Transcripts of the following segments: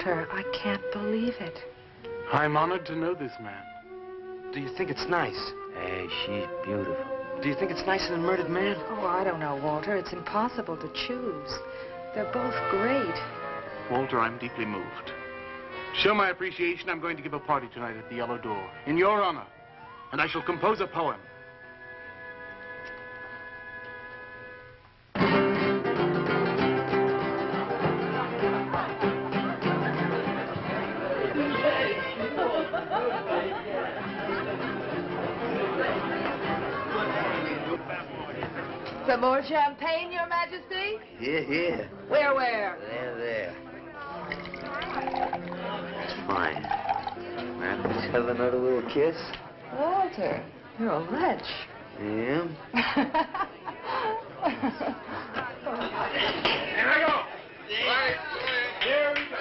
Walter, I can't believe it. I'm honored to know this man. Do you think it's nice? Hey, she's beautiful. Do you think it's nicer than Murdered Man? Oh, I don't know, Walter. It's impossible to choose. They're both great. Walter, I'm deeply moved. To show my appreciation, I'm going to give a party tonight at the Yellow Door, in your honor. And I shall compose a poem. Some more champagne, Your Majesty? Here. Where? There. Fine. Man, let's have another little kiss. Walter, you're a wretch. Yeah? Here I go! Right, here we go!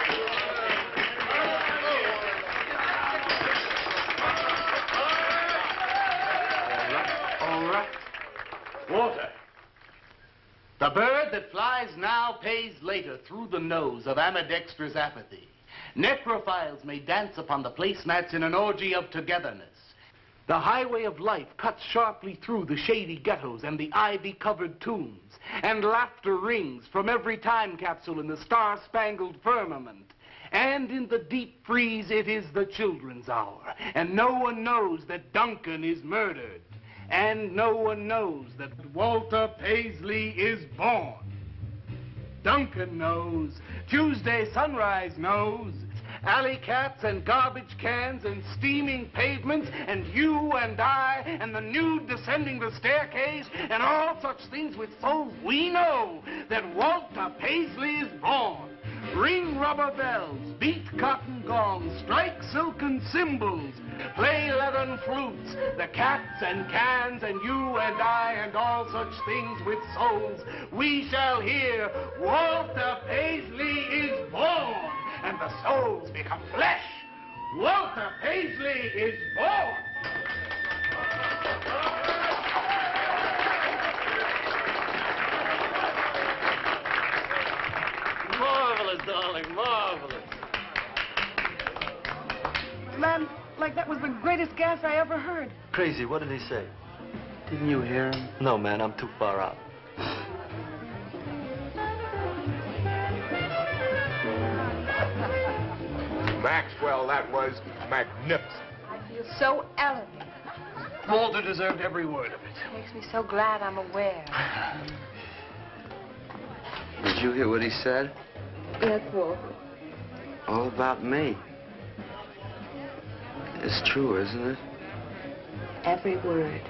All right. Walter. The bird that flies now pays later through the nose of ambidextrous apathy. Necrophiles may dance upon the placemats in an orgy of togetherness. The highway of life cuts sharply through the shady ghettos and the ivy-covered tombs, and laughter rings from every time capsule in the star-spangled firmament. And in the deep freeze, it is the children's hour, and no one knows that Duncan is murdered. And no one knows that Walter Paisley is born. Duncan knows. Tuesday Sunrise knows. Alley cats and garbage cans and steaming pavements and you and I and the nude descending the staircase and all such things with souls, we know that Walter Paisley is born. Ring rubber bells, beat cotton gongs, strike silken cymbals, play leathern flutes, the cats and cans and you and I and all such things with souls. We shall hear Walter Paisley is born, and the souls become flesh. Walter Paisley is born. Marvelous, darling, marvelous. Man, like that was the greatest gas I ever heard. Crazy, what did he say? Didn't you hear him? No, man, I'm too far out. Maxwell, that was magnificent. I feel so elevated. Walter deserved every word of it. It makes me so glad I'm aware. Did you hear what he said? Yes, Walter. All about me. It's true, isn't it? Every word.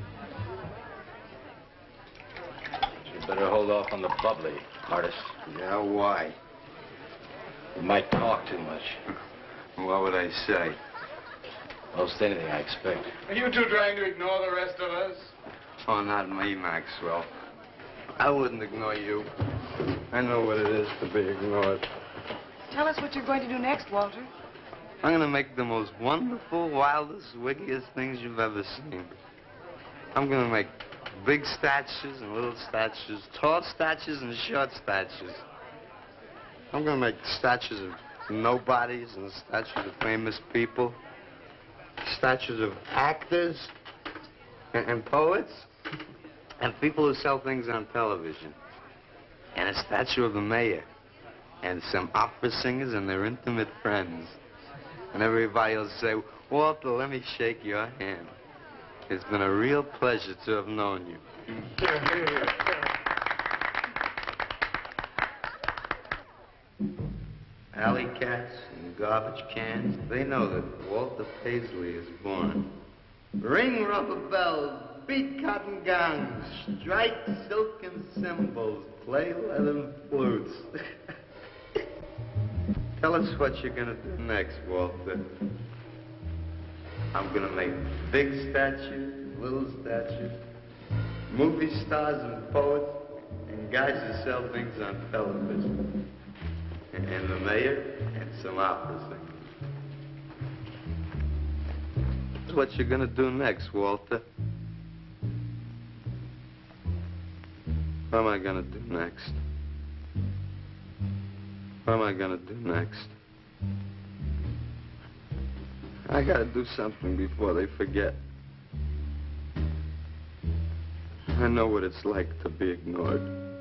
You better hold off on the bubbly, artist. Yeah, why? You might talk too much. What would I say? Most anything, I expect. Are you two trying to ignore the rest of us? Oh, not me, Maxwell. I wouldn't ignore you. I know what it is to be ignored. Tell us what you're going to do next, Walter. I'm gonna make the most wonderful, wildest, wickedest things you've ever seen. I'm gonna make big statues and little statues, tall statues and short statues. I'm gonna make statues of nobodies and statues of famous people, statues of actors and poets and people who sell things on television, and a statue of the mayor and some opera singers and their intimate friends. And everybody will say, Walter, let me shake your hand. It's been a real pleasure to have known you. Alley cats and garbage cans, they know that Walter Paisley is born. Ring rubber bells, beat cotton gongs, strike silken cymbals, play leathern flutes. Tell us what you're gonna do next, Walter. I'm gonna make big statues, little statues, movie stars and poets, and guys who sell things on television. And the mayor and some opera singers. That's what you're gonna do next, Walter. What am I gonna do next? What am I gonna do next? I gotta do something before they forget. I know what it's like to be ignored.